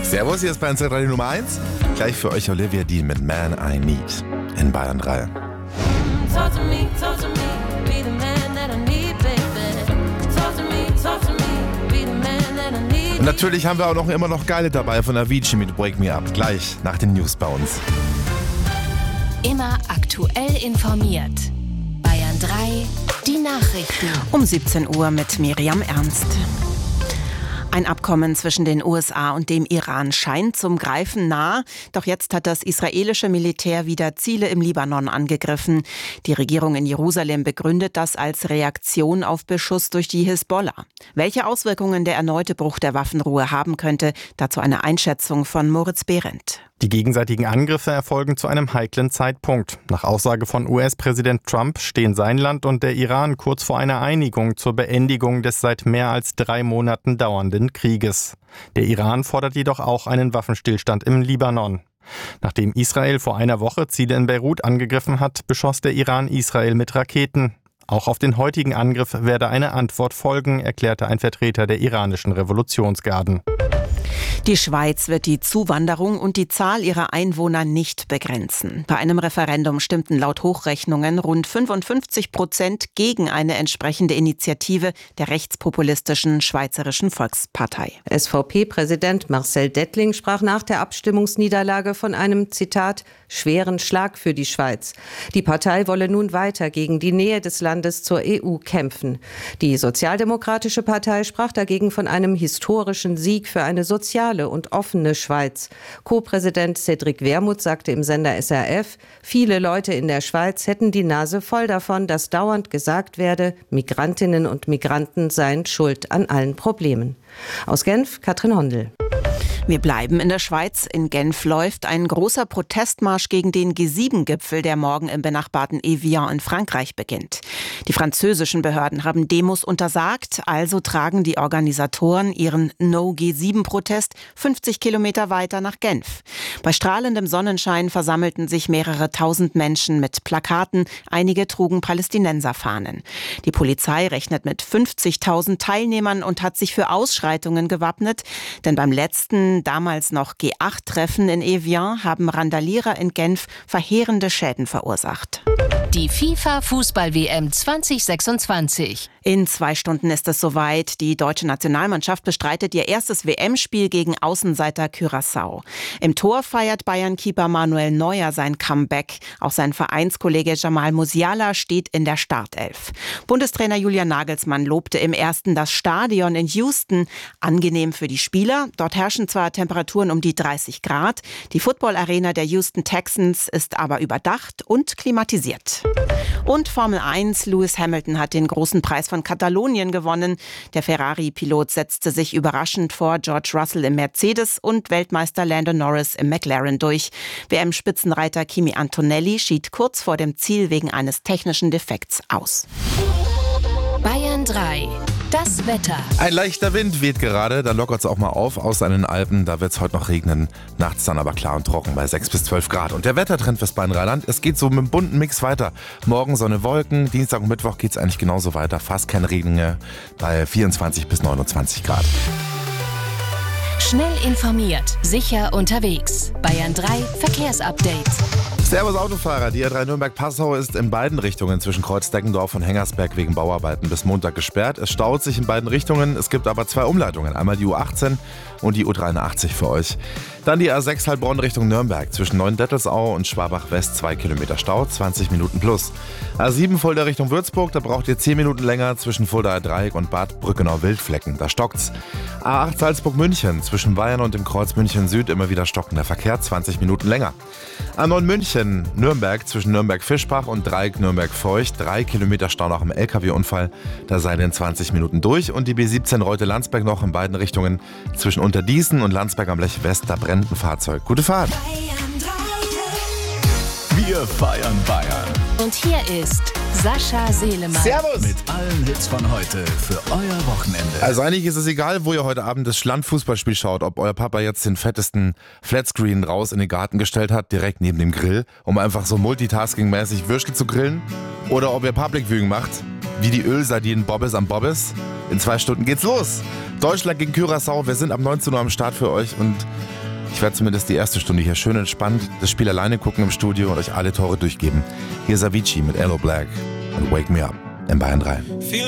Servus, hier ist Bayern Radio Nummer 1. Gleich für euch Olivia Dean mit Man I Need in Bayern 3. Und natürlich haben wir auch immer noch Geile dabei von Avicii mit Wake Me Up. Gleich nach den News bei uns. Immer aktuell informiert. Bayern 3, die Nachrichten. Um 17 Uhr mit Miriam Ernst. Ein Abkommen zwischen den USA und dem Iran scheint zum Greifen nah. Doch jetzt hat das israelische Militär wieder Ziele im Libanon angegriffen. Die Regierung in Jerusalem begründet das als Reaktion auf Beschuss durch die Hisbollah. Welche Auswirkungen der erneute Bruch der Waffenruhe haben könnte, dazu eine Einschätzung von Moritz Behrendt. Die gegenseitigen Angriffe erfolgen zu einem heiklen Zeitpunkt. Nach Aussage von US-Präsident Trump stehen sein Land und der Iran kurz vor einer Einigung zur Beendigung des seit mehr als 3 Monaten dauernden Krieges. Der Iran fordert jedoch auch einen Waffenstillstand im Libanon. Nachdem Israel vor einer Woche Ziele in Beirut angegriffen hat, beschoss der Iran Israel mit Raketen. Auch auf den heutigen Angriff werde eine Antwort folgen, erklärte ein Vertreter der iranischen Revolutionsgarden. Die Schweiz wird die Zuwanderung und die Zahl ihrer Einwohner nicht begrenzen. Bei einem Referendum stimmten laut Hochrechnungen rund 55% gegen eine entsprechende Initiative der rechtspopulistischen Schweizerischen Volkspartei. SVP-Präsident Marcel Dettling sprach nach der Abstimmungsniederlage von einem, Zitat, schweren Schlag für die Schweiz. Die Partei wolle nun weiter gegen die Nähe des Landes zur EU kämpfen. Die Sozialdemokratische Partei sprach dagegen von einem historischen Sieg für eine soziale und offene Schweiz. Co-Präsident Cédric Wermuth sagte im Sender SRF, viele Leute in der Schweiz hätten die Nase voll davon, dass dauernd gesagt werde, Migrantinnen und Migranten seien schuld an allen Problemen. Aus Genf, Katrin Hondel. Wir bleiben in der Schweiz. In Genf läuft ein großer Protestmarsch gegen den G7-Gipfel, der morgen im benachbarten Evian in Frankreich beginnt. Die französischen Behörden haben Demos untersagt, also tragen die Organisatoren ihren No-G7-Protest 50 Kilometer weiter nach Genf. Bei strahlendem Sonnenschein versammelten sich mehrere tausend Menschen mit Plakaten, einige trugen Palästinenserfahnen. Die Polizei rechnet mit 50.000 Teilnehmern und hat sich für Ausschreitungen gewappnet, denn beim letzten damals noch G8-Treffen in Evian haben Randalierer in Genf verheerende Schäden verursacht. Die FIFA-Fußball-WM 2026. In 2 Stunden ist es soweit. Die deutsche Nationalmannschaft bestreitet ihr erstes WM-Spiel gegen Außenseiter Curaçao. Im Tor feiert Bayern-Keeper Manuel Neuer sein Comeback. Auch sein Vereinskollege Jamal Musiala steht in der Startelf. Bundestrainer Julian Nagelsmann lobte im ersten das Stadion in Houston. Angenehm für die Spieler. Dort herrschen zwar Temperaturen um die 30 Grad. Die Football-Arena der Houston Texans ist aber überdacht und klimatisiert. Und Formel 1, Lewis Hamilton hat den großen Preis von Katalonien gewonnen. Der Ferrari-Pilot setzte sich überraschend vor George Russell im Mercedes und Weltmeister Lando Norris im McLaren durch. WM-Spitzenreiter Kimi Antonelli schied kurz vor dem Ziel wegen eines technischen Defekts aus. Bayern 3. Das Wetter. Ein leichter Wind weht gerade, da lockert es auch mal auf aus den Alpen. Da wird es heute noch regnen, nachts dann aber klar und trocken bei 6 bis 12 Grad. Und der Wettertrend fürs Bayern-Rheinland, es geht so mit einem bunten Mix weiter. Morgen Sonne, Wolken, Dienstag und Mittwoch geht es eigentlich genauso weiter. Fast kein Regen mehr bei 24 bis 29 Grad. Schnell informiert, sicher unterwegs. Bayern 3 Verkehrsupdate. Servus Autofahrer, die A3 Nürnberg-Passau ist in beiden Richtungen zwischen Kreuzdeckendorf und Hengersberg wegen Bauarbeiten bis Montag gesperrt. Es staut sich in beiden Richtungen. Es gibt aber 2 Umleitungen, einmal die U18 und die U83 für euch. Dann die A6 Heilbronn Richtung Nürnberg zwischen Neuendettelsau und Schwabach West 2 Kilometer Stau, 20 Minuten plus. A7 Fulda Richtung Würzburg, da braucht ihr 10 Minuten länger zwischen Fuldaer Dreieck und Bad Brückenau-Wildflecken, da stockt's. A8 Salzburg München zwischen Bayern und dem Kreuz München Süd immer wieder stockender Verkehr, 20 Minuten länger. A9 München Nürnberg zwischen Nürnberg-Fischbach und Dreieck Nürnberg-Feucht, 3 Kilometer Stau nach dem LKW-Unfall, da seid ihr in 20 Minuten durch. Und die B17 Reute-Landsberg noch in beiden Richtungen zwischen Unterdießen und Landsberg am Lech West, da brennt ein Fahrzeug. Gute Fahrt! Wir feiern Bayern. Und hier ist Sascha Selemann. Servus! Mit allen Hits von heute für euer Wochenende. Also eigentlich ist es egal, wo ihr heute Abend das Landfußballspiel schaut, ob euer Papa jetzt den fettesten Flatscreen raus in den Garten gestellt hat, direkt neben dem Grill, um einfach so multitasking-mäßig Würstel zu grillen, oder ob ihr Public Viewing macht, wie die Ölsardinen Bobbes am Bobbes. In 2 Stunden geht's los. Deutschland gegen Curaçao, wir sind ab 19 Uhr am Start für euch und Ich werde zumindest die erste Stunde hier schön entspannt das Spiel alleine gucken im Studio und euch alle Tore durchgeben. Hier ist Avicii mit Aloe Blacc und Wake Me Up in Bayern 3.